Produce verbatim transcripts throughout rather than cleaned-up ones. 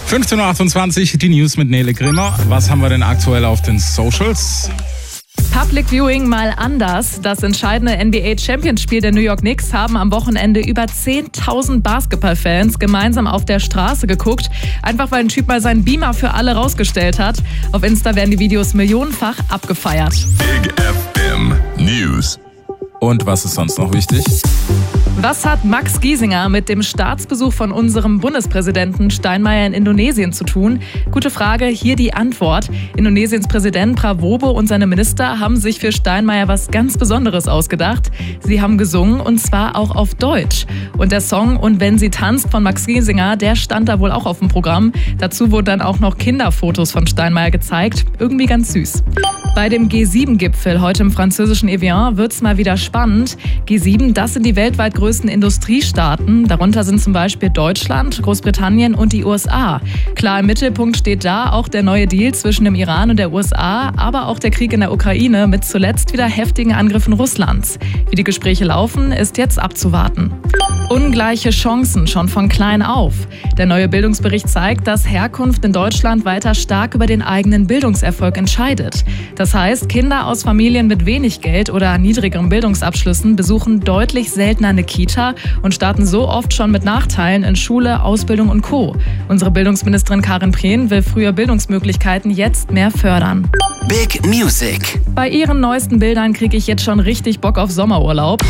fünfzehn Uhr achtundzwanzig, die News mit Nele Grimmer. Was haben wir denn aktuell auf den Socials? Public Viewing mal anders. Das entscheidende N B A-Champions-Spiel der New York Knicks haben am Wochenende über zehntausend Basketballfans gemeinsam auf der Straße geguckt. Einfach weil ein Typ mal seinen Beamer für alle rausgestellt hat. Auf Insta werden die Videos millionenfach abgefeiert. Big F M News. Und was ist sonst noch wichtig? Was hat Max Giesinger mit dem Staatsbesuch von unserem Bundespräsidenten Steinmeier in Indonesien zu tun? Gute Frage, hier die Antwort. Indonesiens Präsident Prabowo und seine Minister haben sich für Steinmeier was ganz Besonderes ausgedacht. Sie haben gesungen und zwar auch auf Deutsch. Und der Song "Und wenn sie tanzt" von Max Giesinger, der stand da wohl auch auf dem Programm. Dazu wurden dann auch noch Kinderfotos von Steinmeier gezeigt. Irgendwie ganz süß. Bei dem G sieben Gipfel heute im französischen Evian wird's mal wieder spannend. G sieben, das sind die weltweit größten Industriestaaten. Darunter sind zum Beispiel Deutschland, Großbritannien und die U S A. Klar, im Mittelpunkt steht da auch der neue Deal zwischen dem Iran und der U S A, aber auch der Krieg in der Ukraine mit zuletzt wieder heftigen Angriffen Russlands. Wie die Gespräche laufen, ist jetzt abzuwarten. Ungleiche Chancen schon von klein auf. Der neue Bildungsbericht zeigt, dass Herkunft in Deutschland weiter stark über den eigenen Bildungserfolg entscheidet. Das heißt, Kinder aus Familien mit wenig Geld oder niedrigeren Bildungsabschlüssen besuchen deutlich seltener eine Kita und starten so oft schon mit Nachteilen in Schule, Ausbildung und Co. Unsere Bildungsministerin Karin Prehn will frühe Bildungsmöglichkeiten jetzt mehr fördern. Big Music. Bei ihren neuesten Bildern kriege ich jetzt schon richtig Bock auf Sommerurlaub.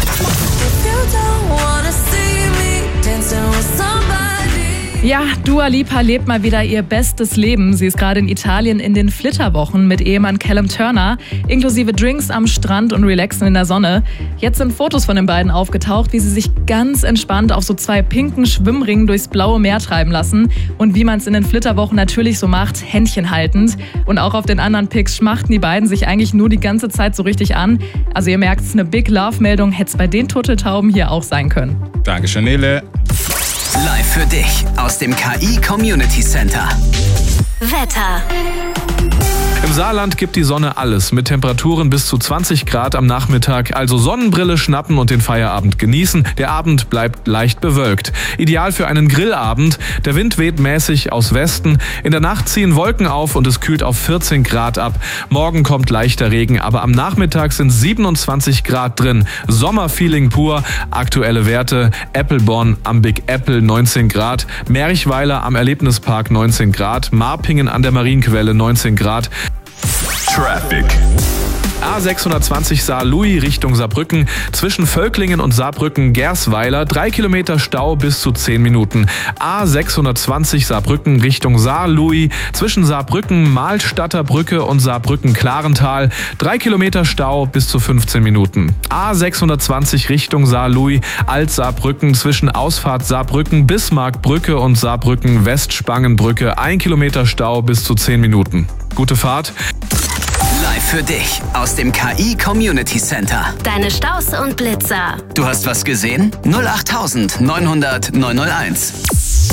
Ja, Dua Lipa lebt mal wieder ihr bestes Leben. Sie ist gerade in Italien in den Flitterwochen mit Ehemann Callum Turner, inklusive Drinks am Strand und Relaxen in der Sonne. Jetzt sind Fotos von den beiden aufgetaucht, wie sie sich ganz entspannt auf so zwei pinken Schwimmringen durchs blaue Meer treiben lassen. Und wie man es in den Flitterwochen natürlich so macht, Händchen haltend. Und auch auf den anderen Pics schmachten die beiden sich eigentlich nur die ganze Zeit so richtig an. Also ihr merkt, es ist eine Big Love-Meldung, hätte es bei den Turteltauben hier auch sein können. Dankeschön, Nele. Live für dich aus dem K I Community Center. Wetter. Im Saarland gibt die Sonne alles, mit Temperaturen bis zu zwanzig Grad am Nachmittag. Also Sonnenbrille schnappen und den Feierabend genießen. Der Abend bleibt leicht bewölkt. Ideal für einen Grillabend. Der Wind weht mäßig aus Westen. In der Nacht ziehen Wolken auf und es kühlt auf vierzehn Grad ab. Morgen kommt leichter Regen, aber am Nachmittag sind siebenundzwanzig Grad drin. Sommerfeeling pur. Aktuelle Werte: Eppelborn am Big Apple neunzehn Grad, Merchweiler am Erlebnispark neunzehn Grad, Marpingen an der Marienquelle neunzehn Grad. Traffic. A sechshundertzwanzig Saar-Louis Richtung Saarbrücken, zwischen Völklingen und Saarbrücken-Gersweiler, drei Kilometer Stau bis zu zehn Minuten. A sechshundertzwanzig Saarbrücken Richtung Saar-Louis, zwischen Saarbrücken-Mahlstadter Brücke und Saarbrücken-Klarental, drei Kilometer Stau bis zu fünfzehn Minuten. A sechshundertzwanzig Richtung Saar-Louis, Alt-Saarbrücken, zwischen Ausfahrt Saarbrücken-Bismarckbrücke und Saarbrücken-Westspangenbrücke, ein Kilometer Stau bis zu zehn Minuten. Gute Fahrt. Live für dich aus dem K I Community Center. Deine Staus und Blitzer. Du hast was gesehen? null acht neunhundert neunhunderт neunhunderteins.